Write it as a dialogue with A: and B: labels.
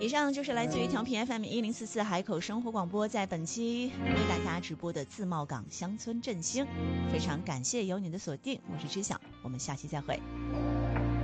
A: 以上就是来自于调频 FM1044海口生活广播在本期为大家直播的自贸港乡村振兴，非常感谢有你的锁定，我是知晓，我们下期再会。